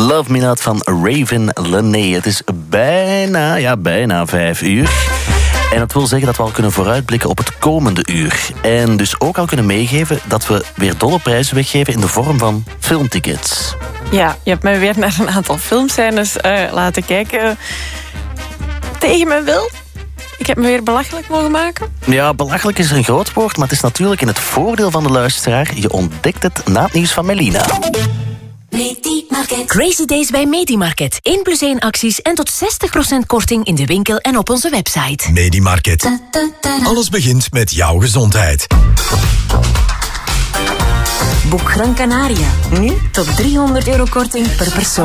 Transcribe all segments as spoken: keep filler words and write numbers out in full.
Love Me Not van Raven Lené. Het is bijna, ja, bijna vijf uur. En dat wil zeggen dat we al kunnen vooruitblikken op het komende uur. En dus ook al kunnen meegeven dat we weer dolle prijzen weggeven in de vorm van filmtickets. Ja, je hebt mij weer naar een aantal filmscènes uh, laten kijken. Tegen mijn wil. Ik heb me weer belachelijk mogen maken. Ja, belachelijk is een groot woord, maar het is natuurlijk in het voordeel van de luisteraar. Je ontdekt het na het nieuws van Melina. Medimarket. Crazy Days bij Medimarket. één plus één acties en tot zestig procent korting in de winkel en op onze website. Medimarket. Alles begint met jouw gezondheid. Boek Gran Canaria. Nu tot driehonderd euro korting per persoon.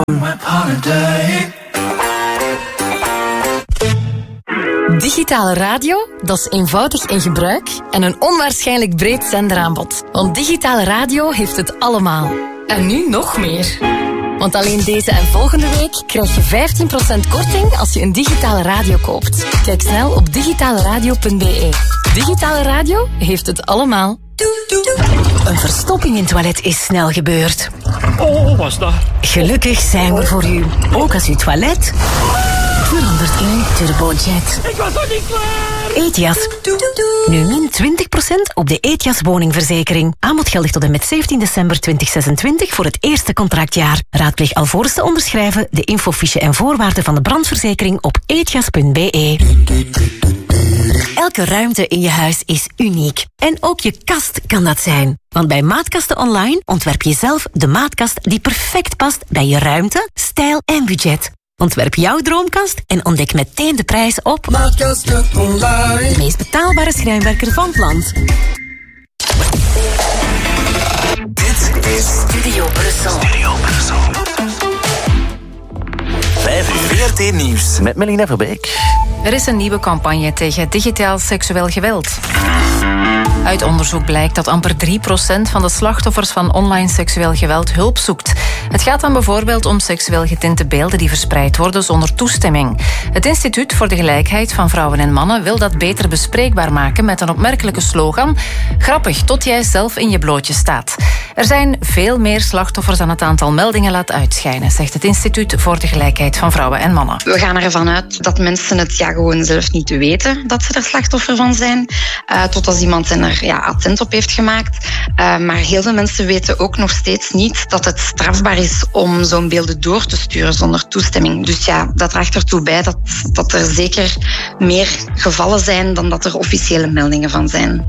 Digitale radio, dat is eenvoudig in gebruik en een onwaarschijnlijk breed zenderaanbod. Want digitale radio heeft het allemaal. En nu nog meer. Want alleen deze en volgende week krijg je vijftien procent korting als je een digitale radio koopt. Kijk snel op digitale radio punt b e. Digitale radio heeft het allemaal. Een verstopping in het toilet is snel gebeurd. Oh, was dat? Gelukkig zijn we voor u. Ook als uw toilet verandert in een turbojet. Ik was nog niet klaar! Ethias. Nu min twintig procent op de Ethias woningverzekering. Aanbod geldig tot en met zeventien december tweeduizend zesentwintig voor het eerste contractjaar. Raadpleeg alvorens te onderschrijven de infofiche en voorwaarden van de brandverzekering op ethias punt b e. Elke ruimte in je huis is uniek. En ook je kast kan dat zijn. Want bij Maatkasten Online ontwerp je zelf de maatkast die perfect past bij je ruimte, stijl en budget. Ontwerp jouw droomkast en ontdek meteen de prijs op Maatkasten Online. De meest betaalbare schrijnwerker van het land. Dit is Studio Brussel. Studio Brussel. Vijf uur. V R T Nieuws. Met Melina Verbeek. Er is een nieuwe campagne tegen digitaal seksueel geweld. Uit onderzoek blijkt dat amper drie procent van de slachtoffers van online seksueel geweld hulp zoekt. Het gaat dan bijvoorbeeld om seksueel getinte beelden die verspreid worden zonder toestemming. Het Instituut voor de Gelijkheid van Vrouwen en Mannen wil dat beter bespreekbaar maken met een opmerkelijke slogan: grappig, tot jij zelf in je blootje staat. Er zijn veel meer slachtoffers dan het aantal meldingen laat uitschijnen, zegt het Instituut voor de Gelijkheid van Vrouwen en Mannen. We gaan ervan uit dat mensen het ja, gewoon zelf niet weten dat ze er slachtoffer van zijn, uh, tot als iemand hen er ja, attent op heeft gemaakt. Uh, maar heel veel mensen weten ook nog steeds niet dat het strafbaar is om zo'n beelden door te sturen zonder toestemming. Dus ja, dat draagt ertoe bij dat, dat er zeker meer gevallen zijn dan dat er officiële meldingen van zijn.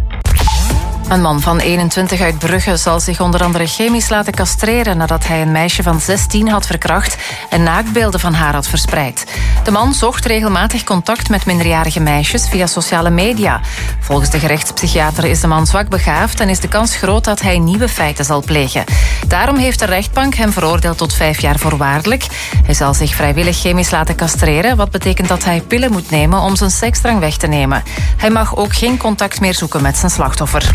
Een man van eenentwintig uit Brugge zal zich onder andere chemisch laten castreren nadat hij een meisje van zestien had verkracht en naaktbeelden van haar had verspreid. De man zocht regelmatig contact met minderjarige meisjes via sociale media. Volgens de gerechtspsychiater is de man zwak begaafd en is de kans groot dat hij nieuwe feiten zal plegen. Daarom heeft de rechtbank hem veroordeeld tot vijf jaar voorwaardelijk. Hij zal zich vrijwillig chemisch laten castreren, wat betekent dat hij pillen moet nemen om zijn seksdrang weg te nemen. Hij mag ook geen contact meer zoeken met zijn slachtoffer.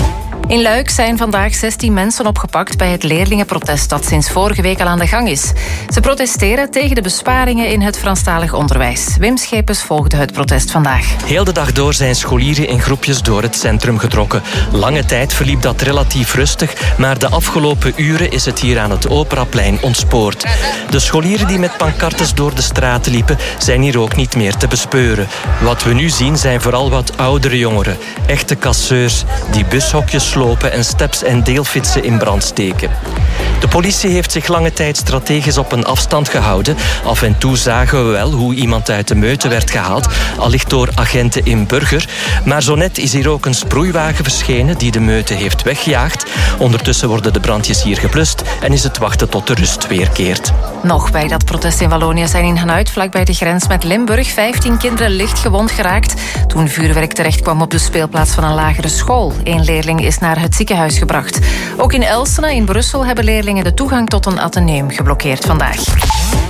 In Luik zijn vandaag zestien mensen opgepakt bij het leerlingenprotest dat sinds vorige week al aan de gang is. Ze protesteren tegen de besparingen in het Franstalig onderwijs. Wim Schepens volgde het protest vandaag. Heel de dag door zijn scholieren in groepjes door het centrum getrokken. Lange tijd verliep dat relatief rustig, maar de afgelopen uren is het hier aan het Operaplein ontspoord. De scholieren die met pancartes door de straten liepen, zijn hier ook niet meer te bespeuren. Wat we nu zien zijn vooral wat oudere jongeren, echte casseurs die bushokjes slopen en steps en deelfietsen in brand steken. De politie heeft zich lange tijd strategisch op een afstand gehouden. Af en toe zagen we wel hoe iemand uit de meute werd gehaald, allicht door agenten in Burger. Maar zo net is hier ook een sproeiwagen verschenen die de meute heeft weggejaagd. Ondertussen worden de brandjes hier geblust en is het wachten tot de rust weerkeert. Nog bij dat protest in Wallonië zijn in Hanuit, vlakbij de grens met Limburg, vijftien kinderen licht gewond geraakt toen vuurwerk terecht kwam op de speelplaats van een lagere school. Eén leerling is naar het ziekenhuis gebracht. Ook in Elsene in Brussel hebben leerlingen de toegang tot een ateneum geblokkeerd vandaag.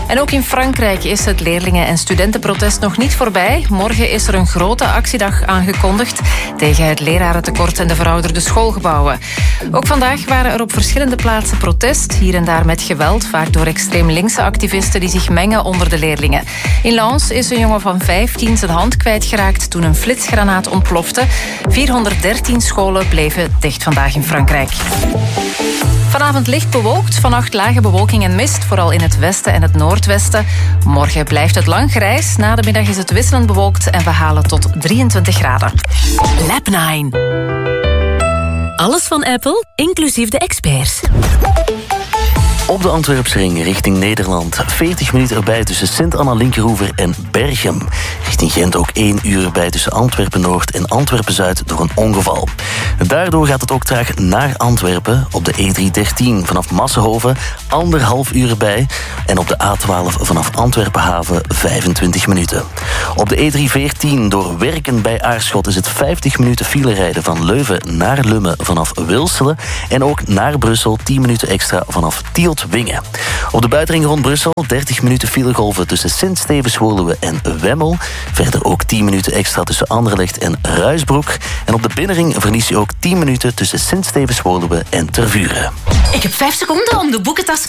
En ook in Frankrijk is het leerlingen- en studentenprotest nog niet voorbij. Morgen is er een grote actiedag aangekondigd tegen het lerarentekort en de verouderde schoolgebouwen. Ook vandaag waren er op verschillende plaatsen protest, hier en daar met geweld, vaak door extreem linkse activisten die zich mengen onder de leerlingen. In Lens is een jongen van vijftien zijn hand kwijtgeraakt toen een flitsgranaat ontplofte. vierhonderddertien scholen bleven dicht vandaag in Frankrijk. Vanavond licht bewolkt, vannacht lage bewolking en mist, vooral in het westen en het noordwesten. Morgen blijft het lang grijs, na de middag is het wisselend bewolkt en we halen tot drieëntwintig graden. Lab nine. Alles van Apple, inclusief de experts. Op de Antwerpsring richting Nederland. veertig minuten erbij tussen Sint-Anna-Linkeroever en Berchem. Richting Gent ook één uur erbij tussen Antwerpen-Noord en Antwerpen-Zuid door een ongeval. Daardoor gaat het ook traag naar Antwerpen. Op de E driehonderddertien vanaf Massenhoven anderhalf uur erbij. En op de A twaalf vanaf Antwerpen-Haven vijfentwintig minuten. Op de E driehonderdveertien door Werken bij Aarschot is het vijftig minuten file rijden van Leuven naar Lummen vanaf Wilselen. En ook naar Brussel tien minuten extra vanaf Tielt-Wingen. Op de buitenring rond Brussel dertig minuten filegolven tussen Sint-Stevens-Woluwe en Wemmel. Verder ook tien minuten extra tussen Anderlecht en Ruisbroek. En op de binnenring verlies je ook tien minuten tussen Sint-Stevens-Woluwe en Tervuren. Ik heb vijf seconden om de boekentas